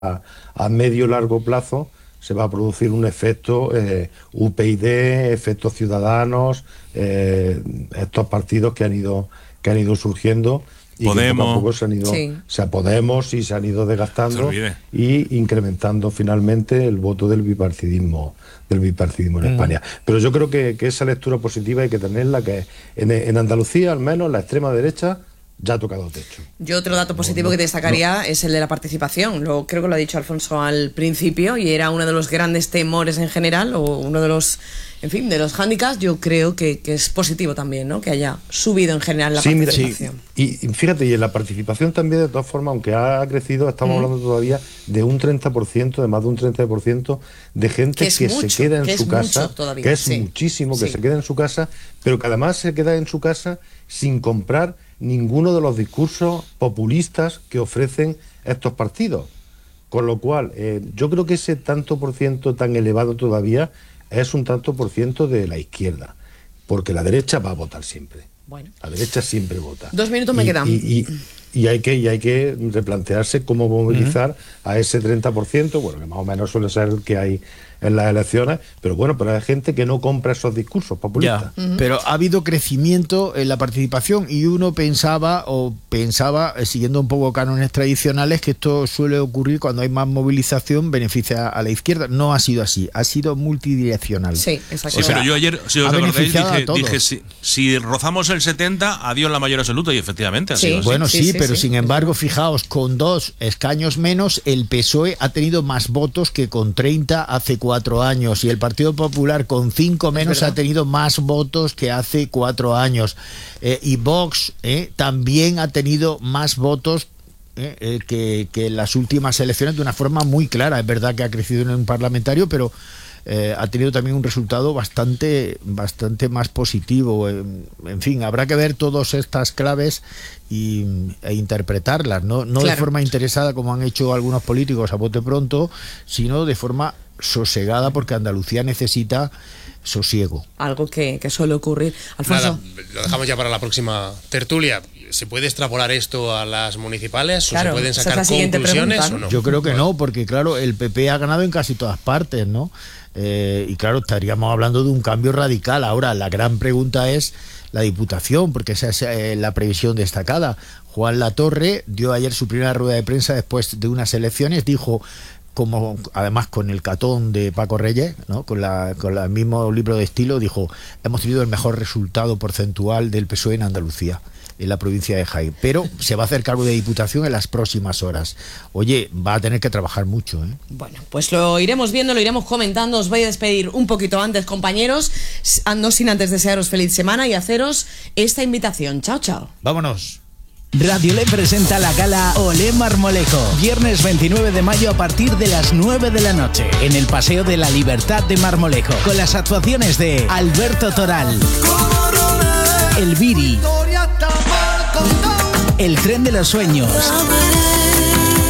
a medio largo plazo se va a producir un efecto UPyD, efectos Ciudadanos, estos partidos que han ido surgiendo y Podemos. que poco a poco se han ido, Podemos, y se han ido desgastando y incrementando finalmente el voto del bipartidismo en España. Pero yo creo que esa lectura positiva hay que tenerla, que en Andalucía al menos la extrema derecha ya ha tocado techo. Yo otro dato positivo que destacaría es el de la participación. Creo que lo ha dicho Alfonso al principio, y era uno de los grandes temores en general, o uno de los, en fin, de los hándicaps. Yo creo que es positivo también, ¿no?, que haya subido en general la participación. Y fíjate, y en la participación también, de todas formas, aunque ha crecido, estamos hablando todavía de un 30%, de más de un 30% de gente que se queda en su casa, todavía, que es muchísimo, que se queda en su casa, pero que además se queda en su casa sin comprar ninguno de los discursos populistas que ofrecen estos partidos. Con lo cual, yo creo que ese tanto por ciento tan elevado todavía es un tanto por ciento de la izquierda, porque la derecha va a votar siempre. Bueno. La derecha siempre vota. 2 minutos me quedan. Y hay que replantearse cómo movilizar a ese 30%, bueno, que más o menos suele ser el que hay en las elecciones, pero bueno, pero hay gente que no compra esos discursos populistas. Pero ha habido crecimiento en la participación, y uno pensaba, siguiendo un poco cánones tradicionales, que esto suele ocurrir cuando hay más movilización, beneficia a la izquierda. No ha sido así, ha sido multidireccional. Sí, exacto. Sí, pero yo ayer, si os acordáis, dije si rozamos el 70, adiós la mayoría absoluta, y efectivamente ha sido así. Bueno, pero sin embargo, fijaos, con 2 escaños menos, el PSOE ha tenido más votos que con 30 hace 4 años, y el Partido Popular con 5 menos ha tenido más votos que hace 4 años. Y Vox también ha tenido más votos que en las últimas elecciones, de una forma muy clara. Es verdad que ha crecido en un parlamentario, pero ha tenido también un resultado bastante más positivo. En fin, habrá que ver todas estas claves e interpretarlas, no de forma interesada como han hecho algunos políticos a bote pronto, sino de forma sosegada, porque Andalucía necesita sosiego. Algo que suele ocurrir. Alfonso. Nada, lo dejamos ya para la próxima tertulia. ¿Se puede extrapolar esto a las municipales? ¿O se pueden sacar conclusiones o no? Yo creo que no, porque claro, el PP ha ganado en casi todas partes, ¿no? Y claro, estaríamos hablando de un cambio radical. Ahora, la gran pregunta es la Diputación, porque esa es la previsión destacada. Juan Latorre dio ayer su primera rueda de prensa después de unas elecciones, dijo, como además con el catón de Paco Reyes, ¿no?, con el mismo libro de estilo, dijo: hemos tenido el mejor resultado porcentual del PSOE en Andalucía, en la provincia de Jaén, pero se va a hacer cargo de Diputación en las próximas horas. Oye, va a tener que trabajar mucho, ¿eh? Bueno, pues lo iremos viendo, lo iremos comentando. Os voy a despedir un poquito antes, compañeros, no sin antes desearos feliz semana y haceros esta invitación. Chao, chao. Vámonos. Radio Le presenta la gala Olé Marmolejo, viernes 29 de mayo a partir de las 9 de la noche, en el Paseo de la Libertad de Marmolejo, con las actuaciones de Alberto Toral, El Viri, El Tren de los Sueños,